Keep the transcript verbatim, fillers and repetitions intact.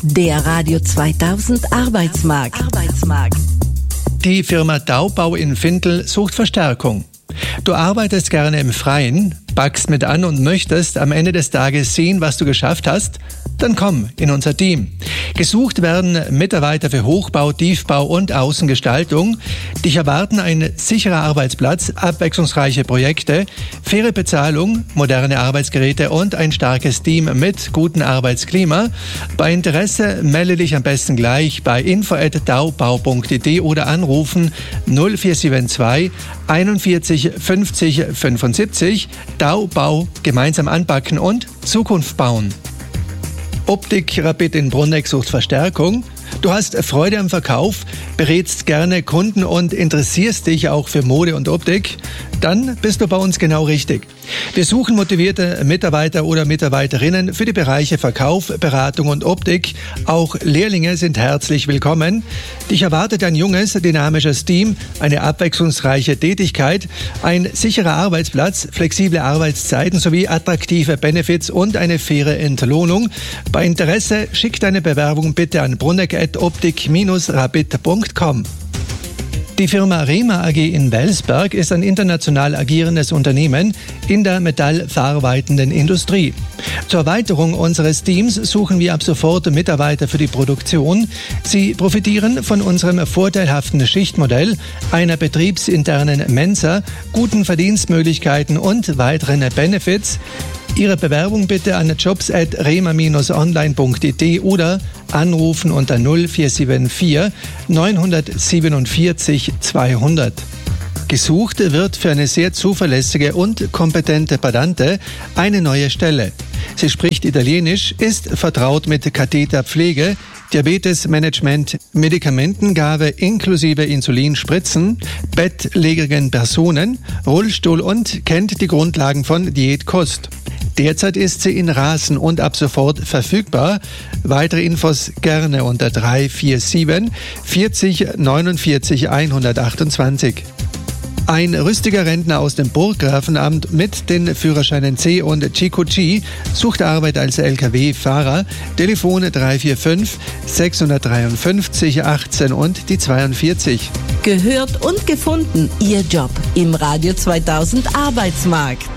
Der Radio zweitausend Arbeitsmarkt. Arbeitsmarkt. Die Firma Daubau in Findel sucht Verstärkung. Du arbeitest gerne im Freien, packst mit an und möchtest am Ende des Tages sehen, was du geschafft hast? Dann komm in unser Team. Gesucht werden Mitarbeiter für Hochbau, Tiefbau und Außengestaltung. Dich erwarten ein sicherer Arbeitsplatz, abwechslungsreiche Projekte, faire Bezahlung, moderne Arbeitsgeräte und ein starkes Team mit gutem Arbeitsklima. Bei Interesse melde dich am besten gleich bei info at daubau punkt de oder anrufen null vier sieben zwei einundvierzig fünfzig fünfundsiebzig. Daubau, gemeinsam anpacken und Zukunft bauen. Optik Rapid in Brunneck sucht Verstärkung. Du hast Freude am Verkauf, berätst gerne Kunden und interessierst dich auch für Mode und Optik? Dann bist du bei uns genau richtig. Wir suchen motivierte Mitarbeiter oder Mitarbeiterinnen für die Bereiche Verkauf, Beratung und Optik. Auch Lehrlinge sind herzlich willkommen. Dich erwartet ein junges, dynamisches Team, eine abwechslungsreiche Tätigkeit, ein sicherer Arbeitsplatz, flexible Arbeitszeiten sowie attraktive Benefits und eine faire Entlohnung. Bei Interesse schick deine Bewerbung bitte an brunneck at optik Bindestrich rapid punkt com. Die Firma Rema A G in Welsberg ist ein international agierendes Unternehmen in der metallverarbeitenden Industrie. Zur Erweiterung unseres Teams suchen wir ab sofort Mitarbeiter für die Produktion. Sie profitieren von unserem vorteilhaften Schichtmodell, einer betriebsinternen Mensa, guten Verdienstmöglichkeiten und weiteren Benefits. Ihre Bewerbung bitte an jobs at rema Bindestrich online punkt de oder anrufen unter null vier sieben vier neunhundertsiebenundvierzig zweihundert. Gesucht wird für eine sehr zuverlässige und kompetente Badante eine neue Stelle. Sie spricht Italienisch, ist vertraut mit Katheterpflege, Diabetesmanagement, Medikamentengabe inklusive Insulinspritzen, bettlägerigen Personen, Rollstuhl und kennt die Grundlagen von Diätkost. Derzeit ist sie in Rasen und ab sofort verfügbar. Weitere Infos gerne unter drei vier sieben vierzig neunundvierzig hundertachtundzwanzig. Ein rüstiger Rentner aus dem Burggrafenamt mit den Führerscheinen C und G Q G sucht Arbeit als L K W-Fahrer. Telefone drei vier fünf sechshundertdreiundfünfzig achtzehn und die zweiundvierzig. Gehört und gefunden, Ihr Job im Radio zweitausend Arbeitsmarkt.